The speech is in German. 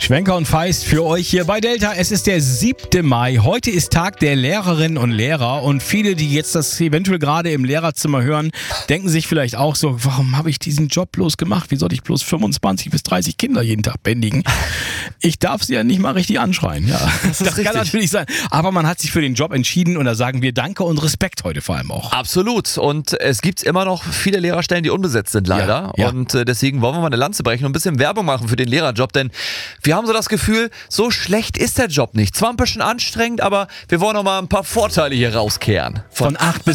Schwenker und Feist für euch hier bei Delta. Es ist der 7. Mai. Heute ist Tag der Lehrerinnen und Lehrer. Und viele, die jetzt das eventuell gerade im Lehrerzimmer hören, denken sich vielleicht auch so, warum habe ich diesen Job bloß gemacht? Wie soll ich bloß 25 bis 30 Kinder jeden Tag bändigen? Ich darf sie ja nicht mal richtig anschreien. Ja, das kann natürlich sein. Aber man hat sich für den Job entschieden und da sagen wir Danke und Respekt heute vor allem auch. Absolut. Und es gibt immer noch viele Lehrerstellen, die unbesetzt sind, leider. Ja. Und deswegen wollen wir mal eine Lanze brechen und ein bisschen Werbung machen für den Lehrerjob, denn wir haben so das Gefühl, so schlecht ist der Job nicht. Zwar ein bisschen anstrengend, aber wir wollen noch mal ein paar Vorteile hier rauskehren. Von 8 bis